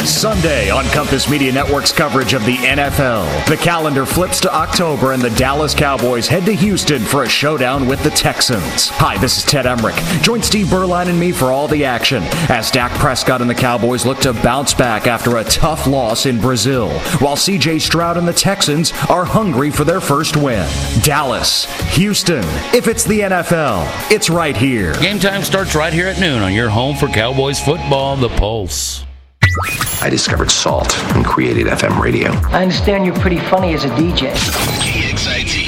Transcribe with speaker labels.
Speaker 1: Sunday on Compass Media Network's coverage of the NFL. The calendar flips to October and the Dallas Cowboys head to Houston for a showdown with the Texans. Hi, this is Ted Emmerich. Join Steve Berline and me for all the action as Dak Prescott and the Cowboys look to bounce back after a tough loss in Brazil, while C.J. Stroud and the Texans are hungry for their first win. Dallas, Houston. If it's the NFL, it's right here.
Speaker 2: Game time starts right here at noon on your home for Cowboys football, The Pulse.
Speaker 3: I discovered salt and created FM radio.
Speaker 4: I understand you're pretty funny as a DJ.
Speaker 5: KXIT